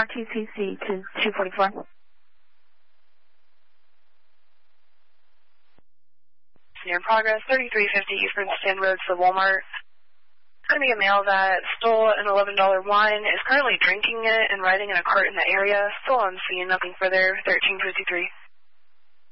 RTCC to 244. In progress, 3350 East Princeton Road to the Walmart. It's going to be a male that stole an $11 wine, is currently drinking it and riding in a cart in the area. Still on scene, nothing further, 1353.